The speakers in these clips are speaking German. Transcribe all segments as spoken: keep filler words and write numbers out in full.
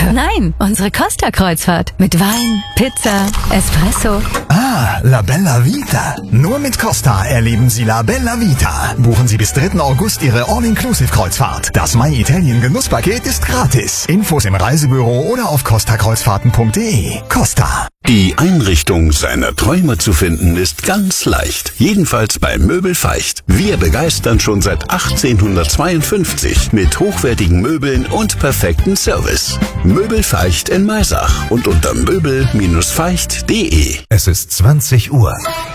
Nein, unsere Costa-Kreuzfahrt. Mit Wein, Pizza, Espresso. Ah, La Bella Vita. Nur mit Costa erleben Sie La Bella Vita. Buchen Sie bis dritten August Ihre All-Inclusive-Kreuzfahrt. Das My Italien Genusspaket ist gratis. Infos im Reisebüro oder auf costa kreuzfahrten punkt de. Costa. Die Einrichtung seiner Träume zu finden ist ganz leicht. Jedenfalls bei Möbel Feicht. Wir begeistern schon seit achtzehnhundertzweiundfünfzig mit hochwertigen Möbeln und perfekten Service. Möbel Feicht in Maisach und unter möbel Feicht punkt de. Es ist zwanzig Uhr.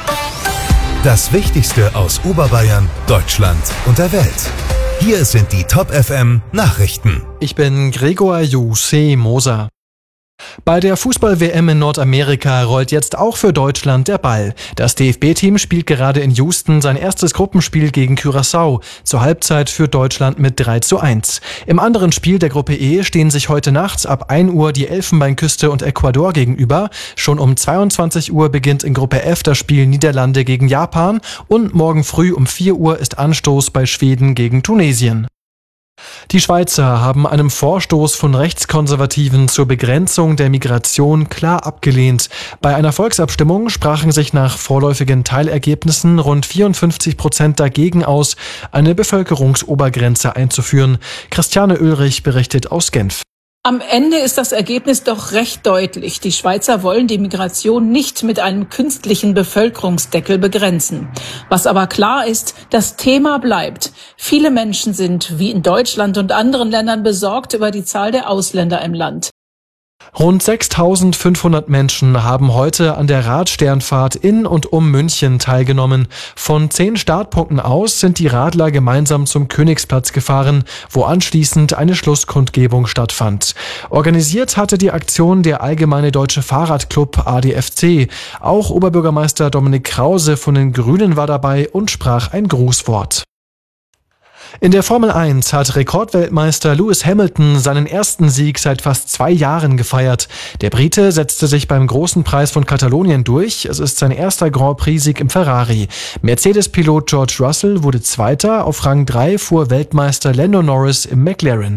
Das Wichtigste aus Oberbayern, Deutschland und der Welt. Hier sind die Top F M Nachrichten. Ich bin Gregor Jussi Moser. Bei der Fußball-W M in Nordamerika rollt jetzt auch für Deutschland der Ball. Das D F B-Team spielt gerade in Houston sein erstes Gruppenspiel gegen Curaçao. Zur Halbzeit führt Deutschland mit drei zu eins. Im anderen Spiel der Gruppe E stehen sich heute Nacht ab ein Uhr die Elfenbeinküste und Ecuador gegenüber. Schon um zweiundzwanzig Uhr beginnt in Gruppe F das Spiel Niederlande gegen Japan und morgen früh um vier Uhr ist Anstoß bei Schweden gegen Tunesien. Die Schweizer haben einem Vorstoß von Rechtskonservativen zur Begrenzung der Migration klar abgelehnt. Bei einer Volksabstimmung sprachen sich nach vorläufigen Teilergebnissen rund vierundfünfzig Prozent dagegen aus, eine Bevölkerungsobergrenze einzuführen. Christiane Ulrich berichtet aus Genf. Am Ende ist das Ergebnis doch recht deutlich. Die Schweizer wollen die Migration nicht mit einem künstlichen Bevölkerungsdeckel begrenzen. Was aber klar ist, das Thema bleibt. Viele Menschen sind, wie in Deutschland und anderen Ländern, besorgt über die Zahl der Ausländer im Land. Rund sechstausendfünfhundert Menschen haben heute an der Radsternfahrt in und um München teilgenommen. Von zehn Startpunkten aus sind die Radler gemeinsam zum Königsplatz gefahren, wo anschließend eine Schlusskundgebung stattfand. Organisiert hatte die Aktion der Allgemeine Deutsche Fahrradclub A D F C. Auch Oberbürgermeister Dominik Krause von den Grünen war dabei und sprach ein Grußwort. In der Formel eins hat Rekordweltmeister Lewis Hamilton seinen ersten Sieg seit fast zwei Jahren gefeiert. Der Brite setzte sich beim Großen Preis von Katalonien durch. Es ist sein erster Grand Prix-Sieg im Ferrari. Mercedes-Pilot George Russell wurde Zweiter. Auf Rang drei fuhr Weltmeister Lando Norris im McLaren.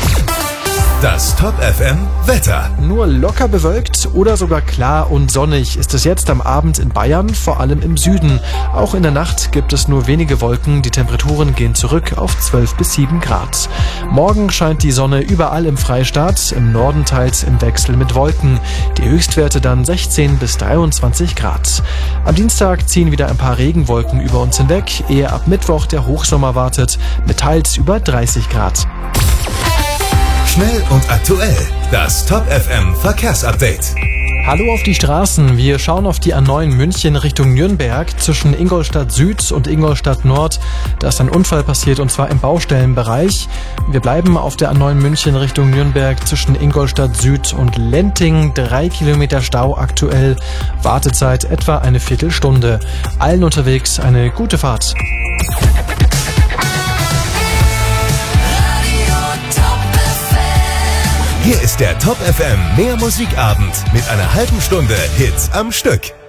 Das Top F M Wetter. Nur locker bewölkt oder sogar klar und sonnig ist es jetzt am Abend in Bayern, vor allem im Süden. Auch in der Nacht gibt es nur wenige Wolken. Die Temperaturen gehen zurück auf zwölf bis sieben Grad. Morgen scheint die Sonne überall im Freistaat, im Norden teils im Wechsel mit Wolken. Die Höchstwerte dann sechzehn bis dreiundzwanzig Grad. Am Dienstag ziehen wieder ein paar Regenwolken über uns hinweg, ehe ab Mittwoch der Hochsommer wartet, mit teils über dreißig Grad. Schnell und aktuell. Das Top F M Verkehrsupdate. Hallo auf die Straßen. Wir schauen auf die A neun München Richtung Nürnberg zwischen Ingolstadt Süd und Ingolstadt Nord. Da ist ein Unfall passiert und zwar im Baustellenbereich. Wir bleiben auf der A neun München Richtung Nürnberg zwischen Ingolstadt Süd und Lenting. Drei Kilometer Stau aktuell. Wartezeit etwa eine Viertelstunde. Allen unterwegs eine gute Fahrt. Hier ist der Top F M Mehr Musikabend mit einer halben Stunde Hits am Stück.